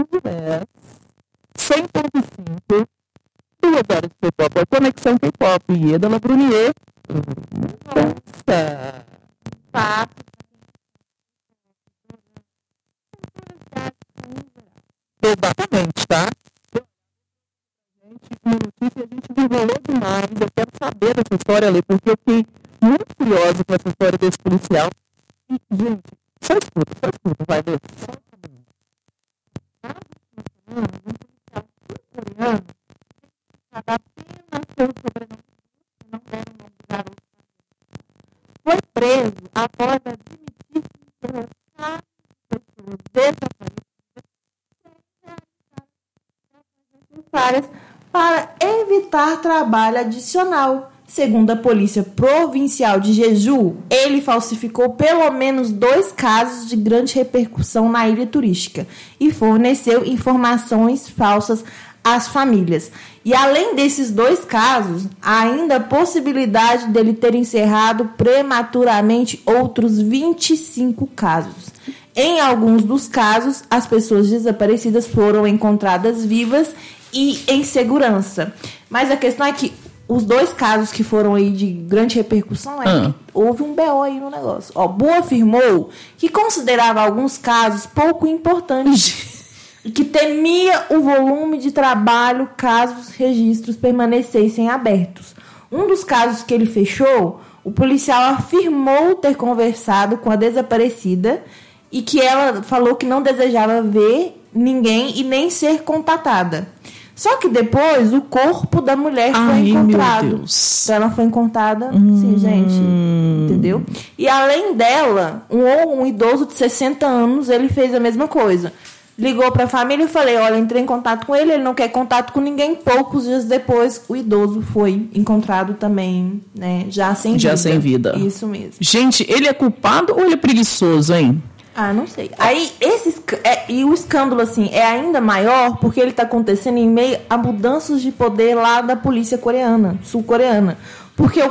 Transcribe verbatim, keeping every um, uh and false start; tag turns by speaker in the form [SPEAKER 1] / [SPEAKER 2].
[SPEAKER 1] é cem ponto cinco, duas horas de K-pop, a Conexão K-pop, Ieda Labrunier. Nossa!
[SPEAKER 2] Fato.
[SPEAKER 1] Exatamente, tá? Gente, uma notícia a gente desenvolveu demais. Eu quero saber dessa história ali, porque eu fiquei muito curiosa com essa história desse policial. E, gente, só escuta, só escuta, vai ver. Só um policial sul-coreano, apenas pelo sobrenome, não deram o nome do garoto, foi preso após admitir que enterrou quatro pessoas desaparecidas
[SPEAKER 2] necessárias para evitar trabalho adicional. Segundo a Polícia Provincial de Jeju, ele falsificou pelo menos dois casos de grande repercussão na ilha turística e forneceu informações falsas às famílias. E além desses dois casos, há ainda a possibilidade dele ter encerrado prematuramente outros vinte e cinco casos. Em alguns dos casos, as pessoas desaparecidas foram encontradas vivas e em segurança. Mas a questão é que os dois casos que foram aí de grande repercussão, é
[SPEAKER 1] Ah.
[SPEAKER 2] que houve um B O aí no negócio. Ó, Bu afirmou que considerava alguns casos pouco importantes e que temia o volume de trabalho caso os registros permanecessem abertos. Um dos casos que ele fechou, o policial afirmou ter conversado com a desaparecida e que ela falou que não desejava ver ninguém e nem ser contatada. Só que depois o corpo da mulher foi
[SPEAKER 1] Ai,
[SPEAKER 2] encontrado.
[SPEAKER 1] meu Deus.
[SPEAKER 2] Então ela foi encontrada,
[SPEAKER 1] Hum.
[SPEAKER 2] sim, gente, entendeu? E além dela, um, um idoso de sessenta anos, ele fez a mesma coisa. Ligou para a família e falei, olha, entrei em contato com ele, ele não quer contato com ninguém. Poucos dias depois, o idoso foi encontrado também, né, já sem
[SPEAKER 1] Já
[SPEAKER 2] vida.
[SPEAKER 1] sem vida.
[SPEAKER 2] Isso mesmo.
[SPEAKER 1] Gente, ele é culpado ou ele é preguiçoso, hein?
[SPEAKER 2] Ah, não sei. Aí, esse, esca- é, e o escândalo, assim, é ainda maior porque ele está acontecendo em meio a mudanças de poder lá da polícia coreana, sul-coreana. Porque o